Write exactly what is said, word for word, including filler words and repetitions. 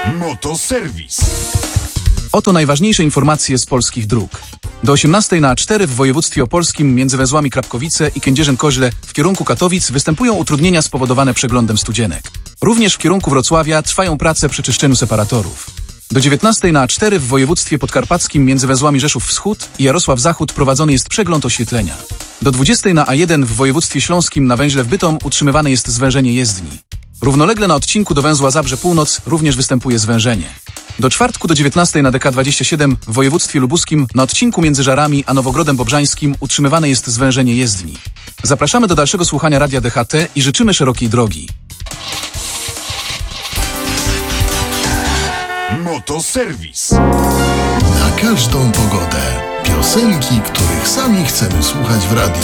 Motoserwis. Oto najważniejsze informacje z polskich dróg. Do osiemnastej na A cztery w województwie opolskim między węzłami Krapkowice i Kędzierzyn-Koźle w kierunku Katowic występują utrudnienia spowodowane przeglądem studzienek. Również w kierunku Wrocławia trwają prace przy czyszczeniu separatorów. Do dziewiętnastej na A cztery w województwie podkarpackim między węzłami Rzeszów Wschód i Jarosław Zachód prowadzony jest przegląd oświetlenia. Do dwudziestej na A jeden w województwie śląskim na węźle w Bytom utrzymywane jest zwężenie jezdni. Równolegle na odcinku do węzła Zabrze Północ również występuje zwężenie. Do czwartku do dziewiętnastej na D K dwadzieścia siedem w województwie lubuskim na odcinku między Żarami a Nowogrodem Bobrzańskim utrzymywane jest zwężenie jezdni. Zapraszamy do dalszego słuchania Radia D H T i życzymy szerokiej drogi. Motoserwis. Na każdą pogodę. Piosenki, których sami chcemy słuchać w radiu.